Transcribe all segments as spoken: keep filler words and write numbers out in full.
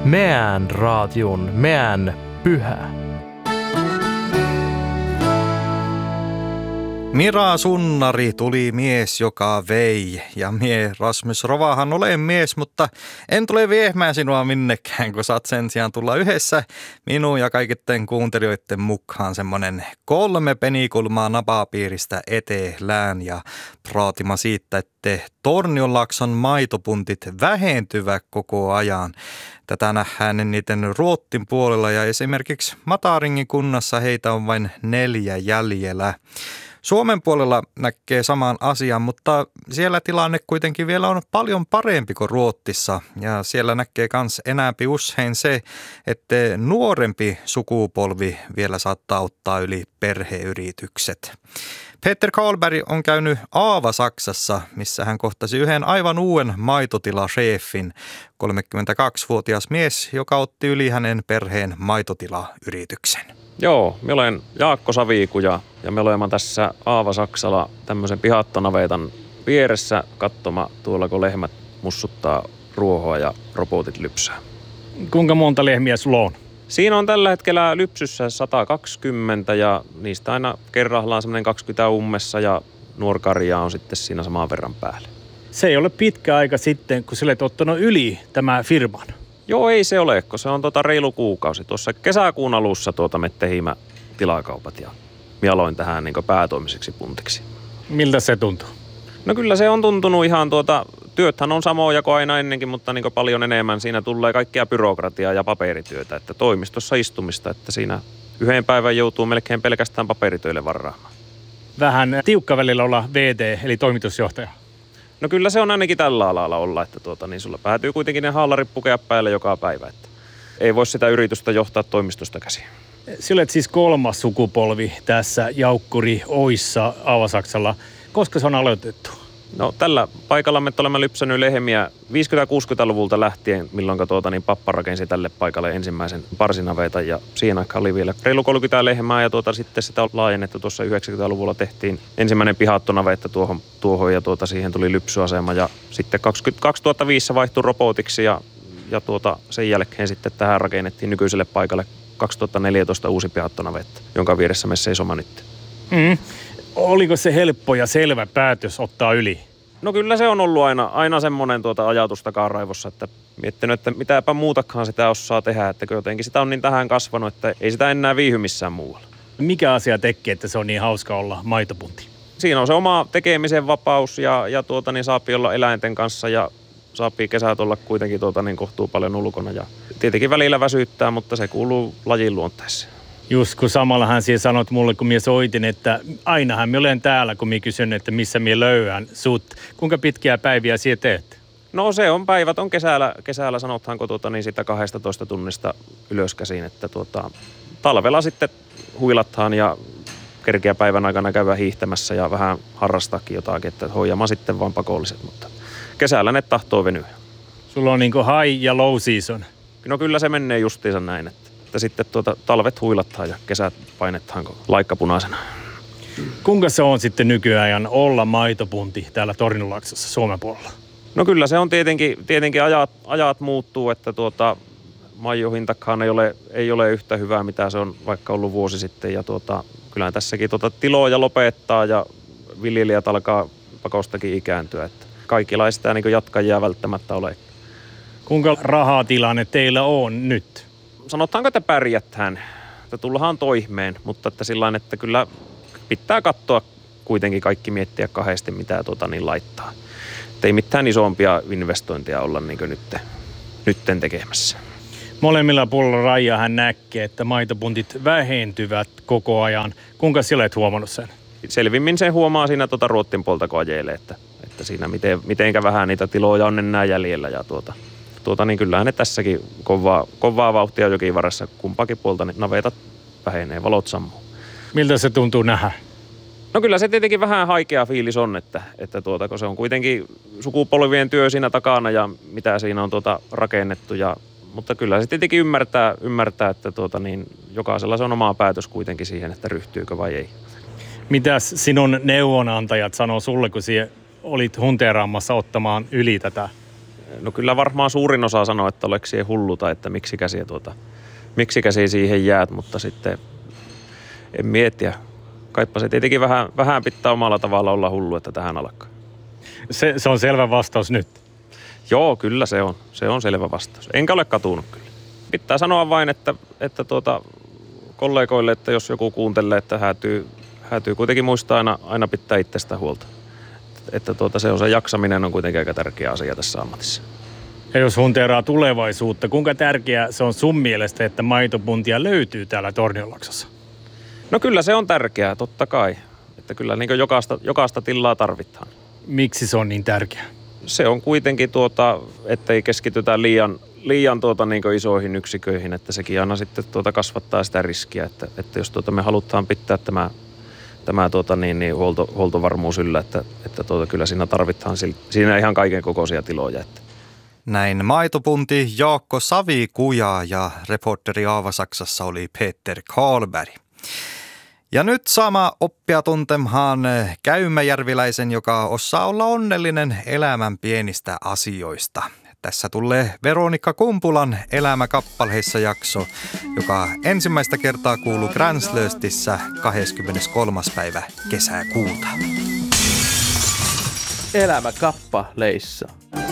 Meidän radion, meidän pyhä. Mira Sunnari tuli mies, joka vei, ja mie Rasmus Rovahan olen mies, mutta en tule viemään sinua minnekään, kun saat sen sijaan tulla yhdessä minun ja kaikitten kuuntelijoiden mukaan semmonen kolme penikulmaa napapiiristä etelään ja praatima siitä, että Tornionlaakson maitopuntit vähentyvät koko ajan. Tätä nähdään niiden Ruottin puolella ja esimerkiksi Mataringin kunnassa heitä on vain neljä jäljellä. Suomen puolella näkee saman asian, mutta siellä tilanne kuitenkin vielä on paljon parempi kuin Ruotsissa. Ja siellä näkee myös enääpi usein se, että nuorempi sukupolvi vielä saattaa ottaa yli perheyritykset. Peter Karlberg on käynyt Aava-Saksassa, missä hän kohtasi yhden aivan uuden maitotilasheefin, kolmekymmentäkaksivuotias mies, joka otti yli hänen perheen maitotilayrityksen. Joo, minä olen Jaakko Saviku ja, ja me olemme tässä Aava-Saksalla tämmöisen pihattonavetan vieressä kattoma tuolla, kun lehmät mussuttaa ruohoa ja robotit lypsää. Kuinka monta lehmiä sulla on? Siinä on tällä hetkellä lypsyssä sata kaksikymmentä ja niistä aina kerrallaan semmoinen kaksikymmentä ummessa ja nuorkarjaa on sitten siinä saman verran päälle. Se ei ole pitkä aika sitten, kun sä olet ottanut yli tämä firman. Joo, ei se ole, kun se on tuota reilu kuukausi. Tuossa kesäkuun alussa tuota me tehimä tilakaupat ja minä aloin tähän niin kuin päätoimiseksi puntiksi. Miltä se tuntuu? No kyllä se on tuntunut ihan tuota, työthän on samoja kuin aina ennenkin, mutta niin kuin paljon enemmän. Siinä tulee kaikkea byrokratiaa ja paperityötä, että toimistossa istumista, että siinä yhden päivän joutuu melkein pelkästään paperitöille varaamaan. Vähän tiukka välillä olla V T, eli toimitusjohtaja. No kyllä se on ainakin tällä alalla olla, että tuota, niin sulla päätyy kuitenkin ne haalarit pukea päälle joka päivä, että ei voi sitä yritystä johtaa toimistosta käsin. Sä olet siis kolmas sukupolvi tässä Jaukkuri Oissa Aava-Saksalla. Koska se on aloitettu? No tällä paikalla me olemme lypsänyt lehmiä viisikymmentä-kuusikymmentäluvulta lähtien, milloin tuota, niin pappa rakensi tälle paikalle ensimmäisen parsinavetan ja siihen aikaan oli vielä reilu kolmekymmentä lehmää ja tuota, sitten sitä on laajennettu tuossa yhdeksänkymmentäluvulla tehtiin ensimmäinen pihattonavetta tuohon, tuohon ja tuota, siihen tuli lypsyasema ja sitten kaksituhattaviisi se vaihtui robotiksi ja, ja tuota, sen jälkeen sitten tähän rakennettiin nykyiselle paikalle kaksituhattaneljätoista uusi pihattonavetta, jonka vieressä me seisomme nyt. Mm. Oliko se helppo ja selvä päätös ottaa yli? No kyllä se on ollut aina, aina semmoinen tuota ajatus takaraivossa, että miettinyt, että mitäpä muutakaan sitä osaa tehdä, että jotenkin sitä on niin tähän kasvanut, että ei sitä enää viihy missään muualla. Mikä asia tekee, että se on niin hauska olla maitopunti? Siinä on se oma tekemisen vapaus ja, ja tuota, niin saapii olla eläinten kanssa ja saapii kesät olla kuitenkin tuota, niin kohtuu paljon ulkona. Ja tietenkin välillä väsyttää, mutta se kuuluu lajin luonteeseen. Just kun samallahan siellä sanot mulle, kun minä soitin, että ainahan minä olen täällä, kun minä kysyn, että missä minä löydän sut. Kuinka pitkiä päiviä siellä teet? No se on päivät, on kesällä, kesällä sanothaanko tuota, niin sitä kaksitoista tunnista ylöskäsiin, että tuota, talvella sitten huilataan ja kerkeä päivän aikana käydään hiihtämässä ja vähän harrastaakin jotakin, että hoijamaan sitten vaan pakolliset, mutta kesällä ne tahtoo venyä. Sulla on niinku high ja low season. No kyllä se menee justiinsa näin, että, että sitten tuota, talvet huilataan ja kesät painetaan laikkapunaisena. Kuinka se on sitten nykyään olla maitopunti täällä Tornionlaaksossa Suomen puolella? No kyllä se on tietenkin, tietenkin ajat, ajat muuttuu, että tuota, maijohintakaan ei ole, ei ole yhtä hyvää, mitä se on vaikka ollut vuosi sitten. Ja tuota, kyllähän tässäkin tuota, tiloja lopettaa ja viljelijät alkaa pakostakin ikääntyä. Että kaikilla ei sitä niin jatkajia välttämättä ole. Kuinka rahatilanne teillä on nyt? Sanotaanko, että pärjätään, että tullahan toimeen, mutta että sillain, että kyllä pitää katsoa kuitenkin kaikki miettiä kahdesti, mitä tuota niin laittaa. Että ei mitään isompia investointeja olla niin kuin nyt, nytten tekemässä. Molemmilla puolella rajaa hän näkee, että maitopuntit vähentyvät koko ajan. Kuinka sä olet huomannut sen? Selvimmin sen huomaa siinä tuota Ruotsin puolta, kun ajelee, että, että siinä miten, mitenkä vähän niitä tiloja on enää jäljellä. Ja tuota, tuota, niin kyllähän ne tässäkin kovaa, kovaa vauhtia jokivarassa kumpaakin puolta, niin navetat vähenee, valot sammuu. Miltä se tuntuu nähdä? No kyllä se tietenkin vähän haikea fiilis on, että, että tuota, kun se on kuitenkin sukupolvien työ siinä takana ja mitä siinä on tuota rakennettu. Ja, mutta kyllä se tietenkin ymmärtää, ymmärtää että tuota, niin jokaisella se on oma päätös kuitenkin siihen, että ryhtyykö vai ei. Mitäs sinun neuvonantajat sanoo sulle, kun sinä olit hunteeraamassa ottamaan yli tätä? no kyllä varmaan suurin osa sanoo, että oleks siihen hullu tai että miksikä siihen, tuota, miksikä siihen jäät, mutta sitten en miettiä. Kaipa se tietenkin vähän, vähän pitää omalla tavalla olla hullu, että tähän alkaa. Se, se on selvä vastaus nyt. Joo, kyllä se on. Se on selvä vastaus. Enkä ole katunut kyllä. Pitää sanoa vain, että, että tuota, kollegoille, että jos joku kuuntelee, että häätyy, häätyy kuitenkin muistaa aina, aina pitää itsestä huolta. Että tuota, se on se jaksaminen on kuitenkin aika tärkeä asia tässä ammatissa. Ja jos hunteeraa tulevaisuutta, kuinka tärkeää se on sun mielestä, että maitopuntia löytyy täällä Tornionlaaksossa? No kyllä se on tärkeää, totta kai. Että kyllä niin jokaista, jokaista tilaa tarvitaan. Miksi se on niin tärkeää? Se on kuitenkin, tuota, ettei keskitytä liian, liian tuota, niin isoihin yksiköihin, että sekin aina sitten tuota, kasvattaa sitä riskiä, että, että jos tuota, me halutaan pitää tämä, tämä tuota, niin, niin, huolto, huoltovarmuus yllä, että, että tuota, kyllä siinä tarvitaan siinä ihan kaiken kokoisia tiloja. Että. Näin maitopunti Jaakko Savikuja ja reporteri Aavasaksassa oli Peter Karlberg. Ja nyt sama oppia tuntemhaan käymäjärviläisen, joka osaa olla onnellinen elämän pienistä asioista. Tässä tulee Veronikka Kumpulan Elämäkappaleissa jakso, joka ensimmäistä kertaa kuuluu Gränslöstissä kahdeskymmeneskolmas päivä kesäkuuta. Elämäkappaleissa.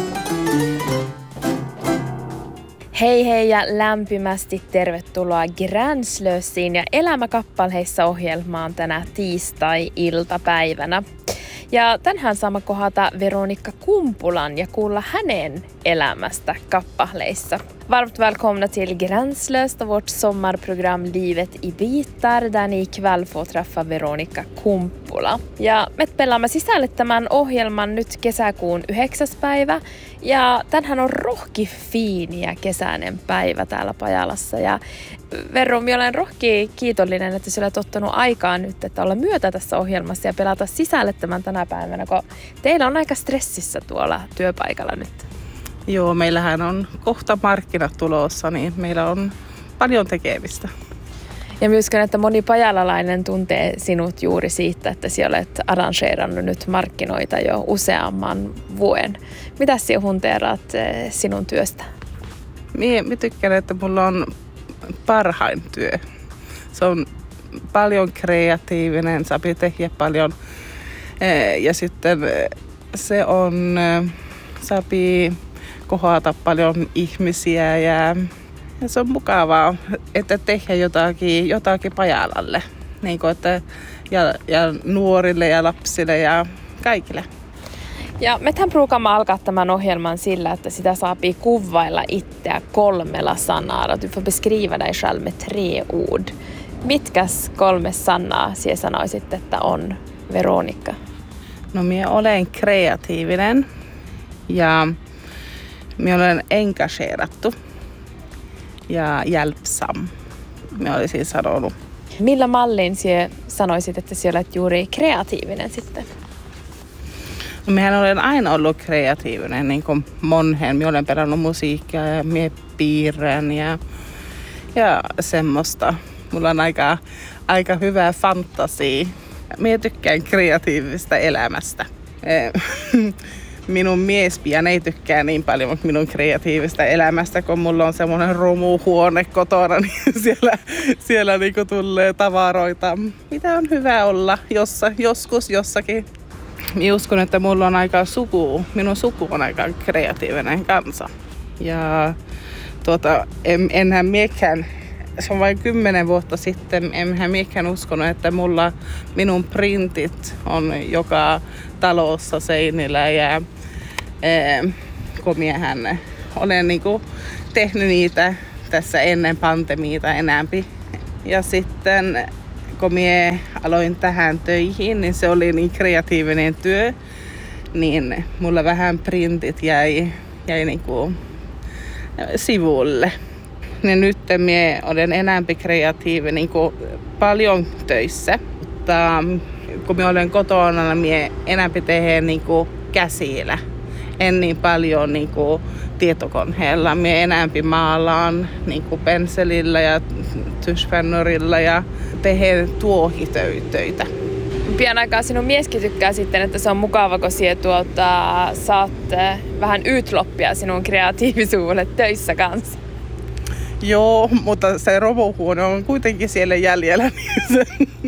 Hei hei ja lämpimästi tervetuloa Gränslössiin ja Elämäkappaleissa ohjelmaan tänä tiistai-iltapäivänä. Ja tänään saamme kohdata Veronikka Kumpulan ja kuulla hänen elämästä kappaleissa. Varmt välkomna till Gränslöst och vårt sommarprogram Livet i bitar, där ni ikväll får träffa Veronikka Kumpula. Ja me pelaamme sisälle tämän ohjelman nyt kesäkuun yhdeksäs päivä. Ja tänään on rohki fiini ja kesäinen päivä täällä Pajalassa. Ja Verru, minä olen rohki kiitollinen, että sinä olet ottanut aikaa nyt, että olla myötä tässä ohjelmassa ja pelata sisälle tämän tänä päivänä, kun teillä on aika stressissä tuolla työpaikalla nyt. Joo, meillähän on kohta markkinat tulossa, niin meillä on paljon tekemistä. Ja myöskin, että moni pajalalainen tuntee sinut juuri siitä, että sinä olet arrangeerannut nyt markkinoita jo useamman vuoden. Mitä sinä hunteeraat sinun työstä? Mie, mie tykkään, että mulla on parhain työ. Se on paljon kreatiivinen, saa tehdä paljon. Ja sitten se on, saapi kohdata paljon ihmisiä ja se on mukavaa, että tehdä jotakin, jotakin Pajalalle. Niin kuin, että, ja, ja nuorille ja lapsille ja kaikille. Ja mehän pruukamme alkaa tämän ohjelman sillä, että sitä saapii kuvailla itseä kolmella sanalla. Du får beskriva dig själv med tre ord. Mitkäs kolme sanaa sinä sanoisit, että on Veronikka? No minä olen kreatiivinen ja minä olen engageerattu ja hjälpsam, minä olisin sanonut. Millä mallin sinä sanoisit, että sinä olet juuri kreatiivinen sitten? No, minähän olen aina ollut kreatiivinen, niin kuin monhen. Minä olen pelannut musiikkia ja minä piirrän ja, ja semmoista. Mulla on aika, aika hyvää fantasia. Minä tykkään kreatiivista elämästä. Minun miespian ei tykkää niin paljon minun kreatiivista elämästä, kun mulla on semmoinen romuhuone kotona, niin siellä, siellä niinku tulee tavaroita. Mitä on hyvä olla jossa, joskus jossakin. Minä uskon, että mulla on aika suku, minun suku on aika kreatiivinen kansa. Ja tuota, en, enhän miekään, se on vain kymmenen vuotta sitten, enhän miekään uskonut, että mulla minun printit on joka talossa seinillä ja e, kun miehän olen niinku tehnyt niitä tässä ennen pandemiita enämpi. Ja sitten kun mie aloin tähän töihin, niin se oli niin kreatiivinen työ, niin mulla vähän printit jäi, jäi niinku sivulle. Ja nyt mie olen enämpi kreatiivinen niinku paljon töissä, mutta kun mie olen kotona, niin mie enämpi teen niinku käsillä. En niin paljon niinku tietokoneella. Mie enämpi maalaan niinku pensselillä ja tuschpennorilla ja teen tuohitöitä. Pian aikaa sinun mieskin tykkää sitten, että se on mukava, kun sie tuolta saat vähän ytloppia sinun kreatiivisuudelle töissä kanssa. Joo, mutta se romuhuone on kuitenkin siellä jäljellä, niin se,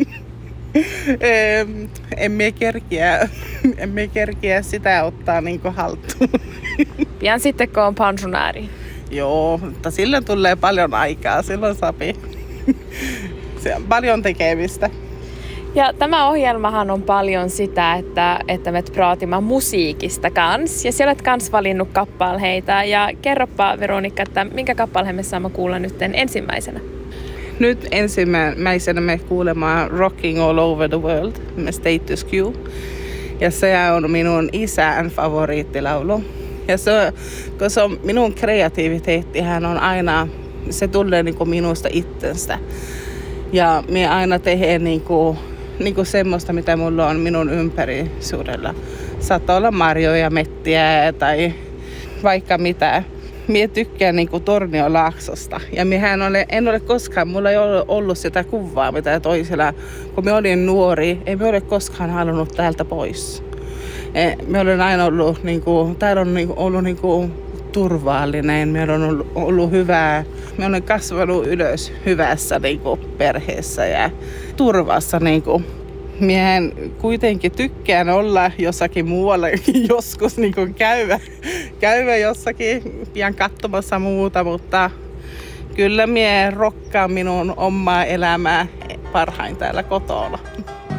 emme kerkiä, emme kerkiä sitä ottaa niin kuin haltuun. Pian sitten, kun on pensionääri. Joo, mutta silloin tulee paljon aikaa, silloin sopii. Se on paljon tekemistä. Ja tämä ohjelmahan on paljon sitä, että, että me praatimme musiikista kans. Ja siellä olet kans valinnut kappaleita. Ja kerropa Veronikka, että minkä kappaleen me saamme kuulla nyt ensimmäisenä? Nyt ensimmäisenä me kuulemaan Rocking All Over the World, Status Quo. Ja se on minun isän favoriittilaulu. Ja se, kun se on minun kreativiteettihän on aina, se tulee niinku minusta itsestä. Ja minä aina teen niinku, niinku semmoista, mitä mulla on minun ympäristöllä. Saattaa olla marjoja, mettiä tai vaikka mitä. Minä tykkään niinku Torniolaaksosta. Ja minähän ole, en ole koskaan, mulla ei ole ollut sitä kuvaa, mitä toisella. Kun minä olin nuori, ei minä ole koskaan halunnut täältä pois. Me olen aina ollut, niinku, täällä on niinku, ollut niinku, turvallinen, me on ollut, ollut hyvää. Me olen kasvanut ylös hyvässä niinku, perheessä ja turvassa. Niinku. Mie kuitenkin tykkään olla jossakin muualla joskus niinku, käydä, käydä jossakin pian katsomassa muuta, mutta kyllä mie rokkaan minun omaa elämää parhain täällä kotona.